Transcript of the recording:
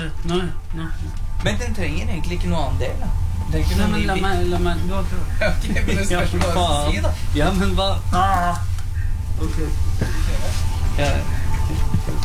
Nå. Men den trenger egentlig ikke noe annen del, da. Det er ikke Nei, noe men la meg du har prøvd. Ok, men det spørs hva du si, da. Ja, men hva? Ok. Ja.